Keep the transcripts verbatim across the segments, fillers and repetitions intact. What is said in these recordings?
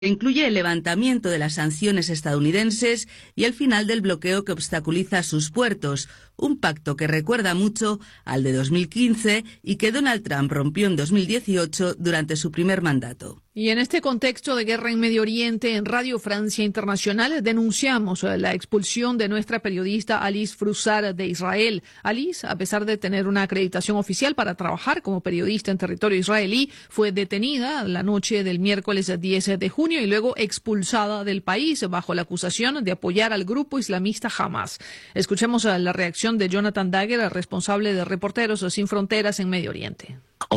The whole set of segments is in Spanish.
Incluye el levantamiento de las sanciones estadounidenses y el final del bloqueo que obstaculiza sus puertos, un pacto que recuerda mucho al de dos mil quince y que Donald Trump rompió en dos mil dieciocho durante su primer mandato. Y en este contexto de guerra en Medio Oriente, en Radio Francia Internacional denunciamos la expulsión de nuestra periodista Alice Froussard de Israel. Alice, a pesar de tener una acreditación oficial para trabajar como periodista en territorio israelí, fue detenida la noche del miércoles diez de junio y luego expulsada del país bajo la acusación de apoyar al grupo islamista Hamas. Escuchemos la reacción de Jonathan Dagger, el responsable de Reporteros Sin Fronteras en Medio Oriente.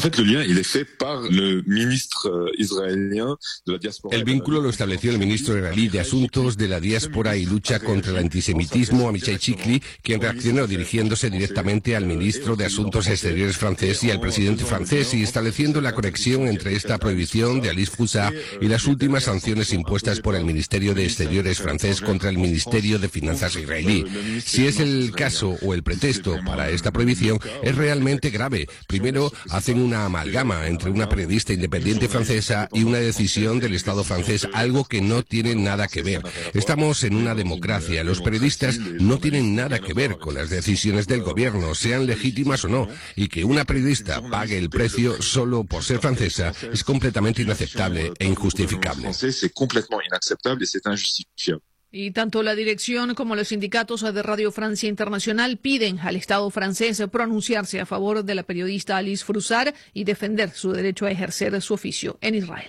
El vínculo lo estableció el ministro israelí de Asuntos de la Diáspora y Lucha contra el Antisemitismo, Amichai Chikli, quien reaccionó dirigiéndose directamente al ministro de Asuntos Exteriores francés y al presidente francés y estableciendo la conexión entre esta prohibición de Alice Froussard y las últimas sanciones impuestas por el Ministerio de Exteriores francés contra el Ministerio de Finanzas israelí. Si es el caso o el pretexto para esta prohibición, es realmente grave. Primero, hacen una amalgama entre una periodista independiente francesa y una decisión del Estado francés, algo que no tiene nada que ver. Estamos en una democracia. Los periodistas no tienen nada que ver con las decisiones del gobierno, sean legítimas o no, y que una periodista pague el precio solo por ser francesa es completamente inaceptable e injustificable. Y tanto la dirección como los sindicatos de Radio Francia Internacional piden al Estado francés pronunciarse a favor de la periodista Alice Froussard y defender su derecho a ejercer su oficio en Israel.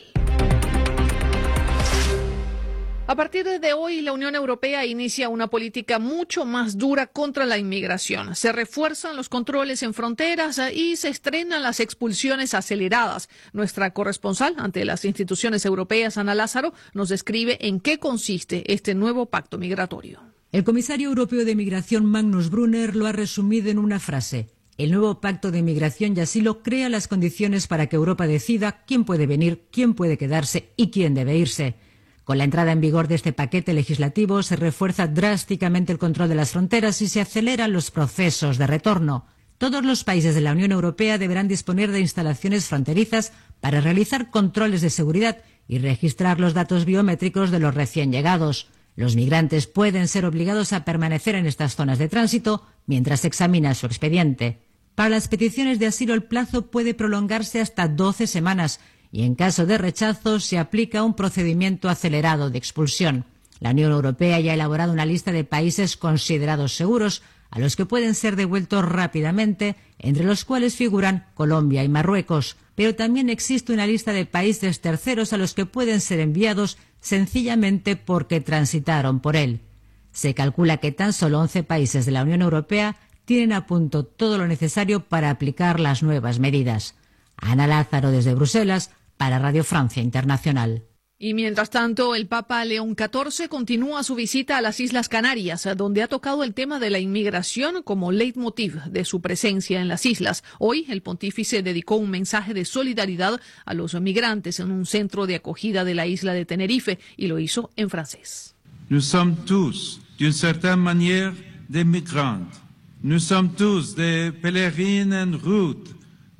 A partir de hoy, la Unión Europea inicia una política mucho más dura contra la inmigración. Se refuerzan los controles en fronteras y se estrenan las expulsiones aceleradas. Nuestra corresponsal ante las instituciones europeas, Ana Lázaro, nos describe en qué consiste este nuevo pacto migratorio. El comisario europeo de Migración, Magnus Brunner, lo ha resumido en una frase. El nuevo pacto de migración y asilo crea las condiciones para que Europa decida quién puede venir, quién puede quedarse y quién debe irse. Con la entrada en vigor de este paquete legislativo se refuerza drásticamente el control de las fronteras y se aceleran los procesos de retorno. Todos los países de la Unión Europea deberán disponer de instalaciones fronterizas para realizar controles de seguridad y registrar los datos biométricos de los recién llegados. Los migrantes pueden ser obligados a permanecer en estas zonas de tránsito mientras se examina su expediente. Para las peticiones de asilo el plazo puede prolongarse hasta doce semanas y en caso de rechazo se aplica un procedimiento acelerado de expulsión. La Unión Europea ya ha elaborado una lista de países considerados seguros a los que pueden ser devueltos rápidamente, entre los cuales figuran Colombia y Marruecos. Pero también existe una lista de países terceros a los que pueden ser enviados sencillamente porque transitaron por él. Se calcula que tan solo once países de la Unión Europea tienen a punto todo lo necesario para aplicar las nuevas medidas. Ana Lázaro desde Bruselas para Radio Francia Internacional. Y mientras tanto, el Papa León catorce continúa su visita a las Islas Canarias, donde ha tocado el tema de la inmigración como leitmotiv de su presencia en las islas. Hoy, el pontífice dedicó un mensaje de solidaridad a los migrantes en un centro de acogida de la isla de Tenerife y lo hizo en francés. Nous sommes tous, d'une certaine manière, des migrants. Nous sommes tous des pèlerins en route.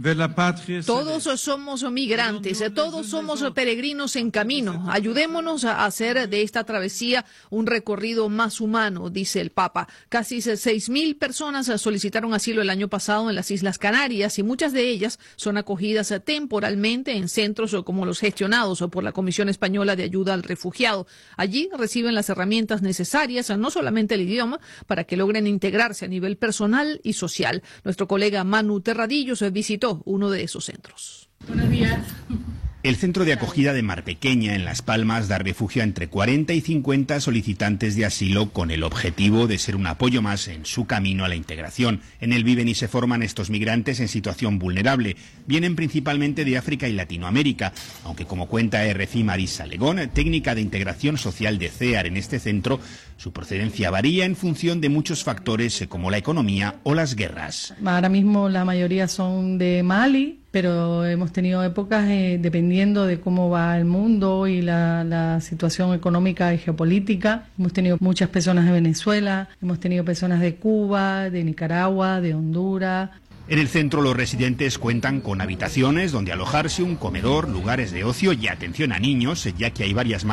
Todos somos migrantes, todos somos peregrinos en camino. Ayudémonos a hacer de esta travesía un recorrido más humano, dice el Papa. Casi seis mil personas solicitaron asilo el año pasado en las Islas Canarias y muchas de ellas son acogidas temporalmente en centros como los gestionados por la Comisión Española de Ayuda al Refugiado. Allí reciben las herramientas necesarias, no solamente el idioma, para que logren integrarse a nivel personal y social. Nuestro colega Manu Terradillos visitó uno de esos centros. Buenos días. El centro de acogida de Mar Pequeña, en Las Palmas, da refugio a entre cuarenta y cincuenta solicitantes de asilo con el objetivo de ser un apoyo más en su camino a la integración. En él viven y se forman estos migrantes en situación vulnerable. Vienen principalmente de África y Latinoamérica, aunque como cuenta R F I Marisa Legón, técnica de integración social de C E A R en este centro, su procedencia varía en función de muchos factores como la economía o las guerras. Ahora mismo la mayoría son de Mali, pero hemos tenido épocas, eh, dependiendo de cómo va el mundo y la, la situación económica y geopolítica, hemos tenido muchas personas de Venezuela, hemos tenido personas de Cuba, de Nicaragua, de Honduras. En el centro los residentes cuentan con habitaciones donde alojarse, un comedor, lugares de ocio y atención a niños, ya que hay varias